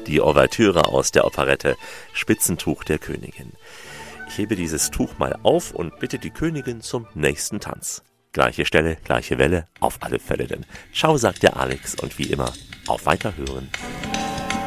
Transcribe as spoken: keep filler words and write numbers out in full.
die Ouvertüre aus der Operette Spitzentuch der Königin. Ich hebe dieses Tuch mal auf und bitte die Königin zum nächsten Tanz. Gleiche Stelle, gleiche Welle, auf alle Fälle denn. Ciao, sagt der Alex und wie immer, auf Weiterhören.